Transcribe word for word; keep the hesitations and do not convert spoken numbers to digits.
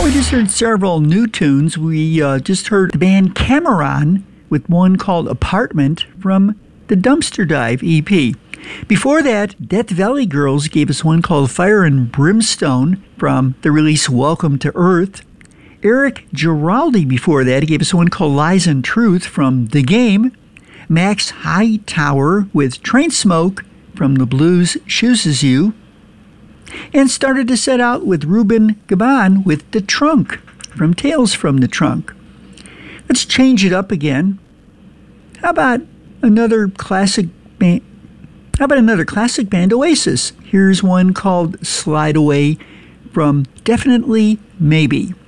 Well, we just heard several new tunes. We uh, just heard the band Cameron with one called Apartment from the Dumpster Dive E P. Before that, Death Valley Girls gave us one called Fire and Brimstone from the release Welcome to Earth. Eric Giraldi before that, he gave us one called Lies and Truth from The Game. Max Hightower with Train Smoke from The Blues Chooses You. And started to set out with Ruben Gabon with The Trunk from Tales from the Trunk. Let's change it up again. How about another classic band? How about another classic band, Oasis? Here's one called Slide Away from Definitely Maybe.